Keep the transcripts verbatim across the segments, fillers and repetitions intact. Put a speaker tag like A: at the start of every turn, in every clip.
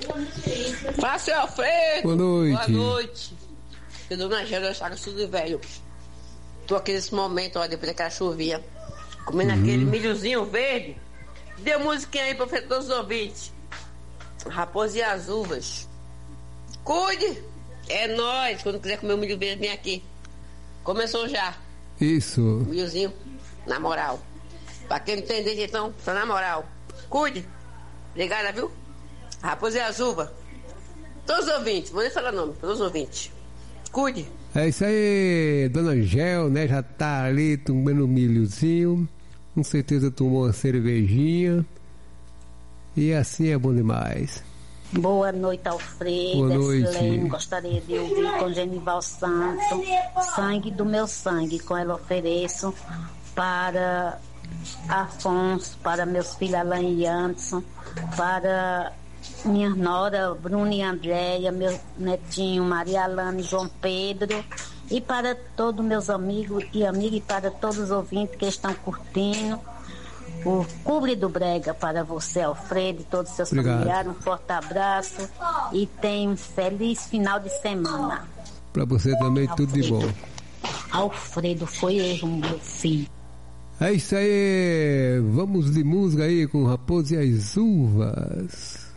A: Fala, seu Alfredo.
B: Boa noite.
A: Boa noite. Eu dou na gera, eu saco tudo velho. Tô aqui nesse momento, ó, depois daquela chuvinha, comendo uhum. aquele milhozinho verde. Deu musiquinha aí pra todos os ouvintes. Raposa e as uvas. Cuide! É nóis. Quando quiser comer o milho verde, vem aqui. Começou já.
B: Isso.
A: Milhozinho, na moral. Pra quem não entender, então, tá na moral. Cuide. Obrigada, viu? Raposa e as uvas. Todos os ouvintes, vou nem falar nome, todos os ouvintes. Cuide.
B: É isso aí, dona Angel, né? Já tá ali tomando milhozinho. Com certeza tomou uma cervejinha. E assim é bom demais.
C: Boa noite, Alfredo.
B: Boa noite.
C: Excelente. Gostaria de ouvir com Genival Santos, Sangue do Meu Sangue. Com ela ofereço para Afonso, para meus filhos Alain e Anderson, para minha nora Bruna e Andréia, meu netinho Maria Alane e João Pedro, e para todos meus amigos e amigas, e para todos os ouvintes que estão curtindo o Cubre do Brega. Para você, Alfredo, e todos os seus
B: Obrigado.
C: Familiares, um forte abraço e tenha um feliz final de semana.
B: Para você também, Alfredo, tudo de bom.
C: Alfredo, foi erro, meu filho.
B: É isso aí, vamos de música aí com Raposa e as Uvas.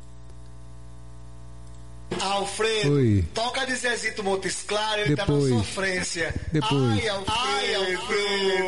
D: Alfredo,
B: Oi.
D: Toca de Zezito Montes Claros, ele
B: Depois.
D: tá na sofrência.
B: Depois.
D: Ai, Alfredo. Ai, Alfredo.